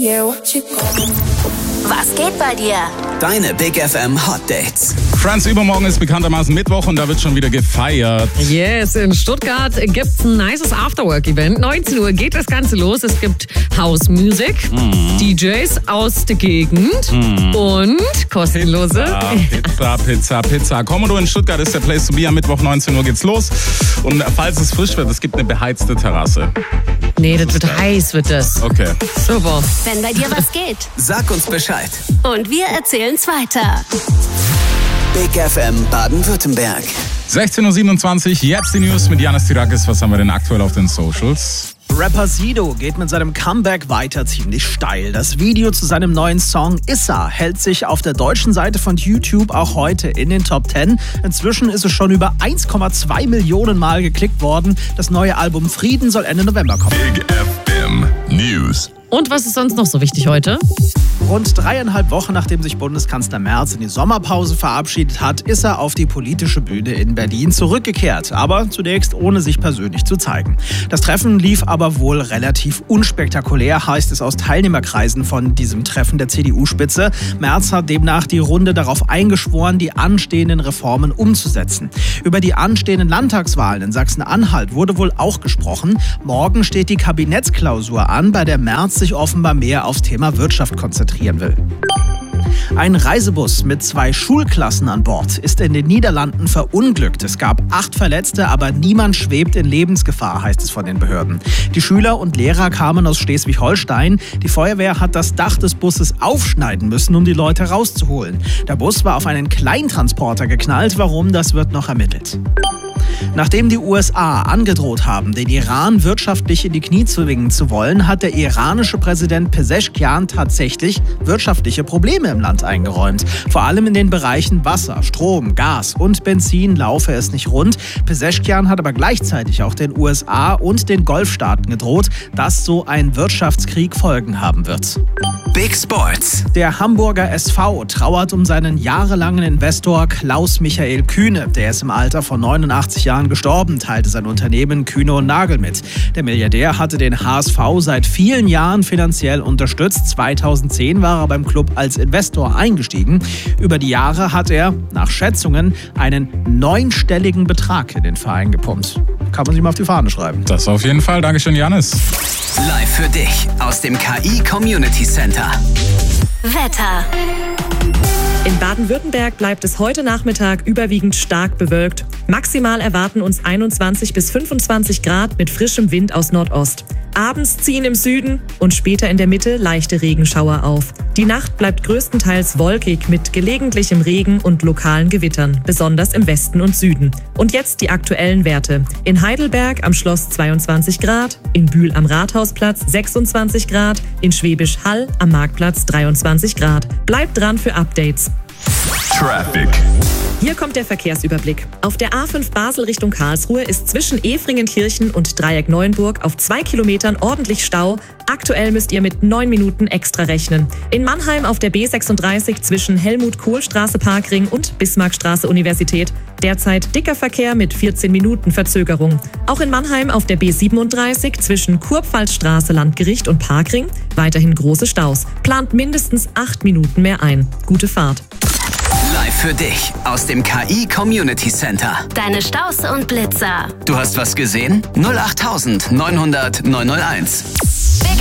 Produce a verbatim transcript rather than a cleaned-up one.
Was geht bei dir? Deine Big F M Hot Dates. Franz, übermorgen ist bekanntermaßen Mittwoch und da wird schon wieder gefeiert. Yes, in Stuttgart gibt's ein nices Afterwork-Event. neunzehn Uhr geht das Ganze los. Es gibt House Music, mm. D Js aus der Gegend mm. und kostenlose Pizza, Pizza, Pizza, Pizza. Komodo in Stuttgart ist der Place to be. Am Mittwoch neunzehn Uhr geht's los. Und falls es frisch wird, es gibt eine beheizte Terrasse. Nee, das wird heiß, wird das. Okay. Super. Wenn bei dir was geht. Sag uns Bescheid. Und wir erzählen's weiter. Big F M Baden-Württemberg. sechzehn Uhr siebenundzwanzig, jetzt die News mit Janis Tirakis. Was haben wir denn aktuell auf den Socials? Rapper Sido geht mit seinem Comeback weiter ziemlich steil. Das Video zu seinem neuen Song Issa hält sich auf der deutschen Seite von YouTube auch heute in den Top zehn. Inzwischen ist es schon über eins Komma zwei Millionen Mal geklickt worden. Das neue Album Frieden soll Ende November kommen. Big F M News. Und was ist sonst noch so wichtig heute? Rund dreieinhalb Wochen nachdem sich Bundeskanzler Merz in die Sommerpause verabschiedet hat, ist er auf die politische Bühne in Berlin zurückgekehrt. Aber zunächst ohne sich persönlich zu zeigen. Das Treffen lief aber wohl relativ unspektakulär, heißt es aus Teilnehmerkreisen von diesem Treffen der C D U-Spitze. Merz hat demnach die Runde darauf eingeschworen, die anstehenden Reformen umzusetzen. Über die anstehenden Landtagswahlen in Sachsen-Anhalt wurde wohl auch gesprochen. Morgen steht die Kabinettsklausur an, bei der Merz sich offenbar mehr aufs Thema Wirtschaft konzentrieren will. Ein Reisebus mit zwei Schulklassen an Bord ist in den Niederlanden verunglückt. Es gab acht Verletzte, aber niemand schwebt in Lebensgefahr, heißt es von den Behörden. Die Schüler und Lehrer kamen aus Schleswig-Holstein. Die Feuerwehr hat das Dach des Busses aufschneiden müssen, um die Leute rauszuholen. Der Bus war auf einen Kleintransporter geknallt. Warum, das wird noch ermittelt. Nachdem die U S A angedroht haben, den Iran wirtschaftlich in die Knie zwingen zu wollen, hat der iranische Präsident Pezeshkian tatsächlich wirtschaftliche Probleme im Land eingeräumt. Vor allem in den Bereichen Wasser, Strom, Gas und Benzin laufe es nicht rund. Pezeshkian hat aber gleichzeitig auch den U S A und den Golfstaaten gedroht, dass so ein Wirtschaftskrieg Folgen haben wird. Big Sports. Der Hamburger S V trauert um seinen jahrelangen Investor Klaus-Michael Kühne. Der ist im Alter von neunundachtzig Jahren gestorben, teilte sein Unternehmen Kühne und Nagel mit. Der Milliardär hatte den H S V seit vielen Jahren finanziell unterstützt. zweitausendzehn war er beim Club als Investor eingestiegen. Über die Jahre hat er, nach Schätzungen, einen neunstelligen Betrag in den Verein gepumpt. Kann man sich mal auf die Fahne schreiben. Das auf jeden Fall. Dankeschön, Janis. Live für dich aus dem K I Community Center. Wetter. In Baden-Württemberg bleibt es heute Nachmittag überwiegend stark bewölkt. Maximal erwarten uns einundzwanzig bis fünfundzwanzig Grad mit frischem Wind aus Nordost. Abends ziehen im Süden und später in der Mitte leichte Regenschauer auf. Die Nacht bleibt größtenteils wolkig mit gelegentlichem Regen und lokalen Gewittern, besonders im Westen und Süden. Und jetzt die aktuellen Werte. In Heidelberg am Schloss zweiundzwanzig Grad, in Bühl am Rathausplatz sechsundzwanzig Grad, in Schwäbisch Hall am Marktplatz dreiundzwanzig Grad. Bleibt dran für Updates. Traffic. Hier kommt der Verkehrsüberblick. Auf der A fünf Basel Richtung Karlsruhe ist zwischen Efringenkirchen und Dreieck Neuenburg auf zwei Kilometern ordentlich Stau. Aktuell müsst ihr mit neun Minuten extra rechnen. In Mannheim auf der B sechsunddreißig zwischen Helmut-Kohl-Straße Parkring und Bismarckstraße Universität. Derzeit dicker Verkehr mit vierzehn Minuten Verzögerung. Auch in Mannheim auf der B siebenunddreißig zwischen Kurpfalzstraße Landgericht und Parkring weiterhin große Staus. Plant mindestens acht Minuten mehr ein. Gute Fahrt. Live für dich aus dem K I Community Center. Deine Staus und Blitzer. Du hast was gesehen? null acht neunhundert neunhunderteins.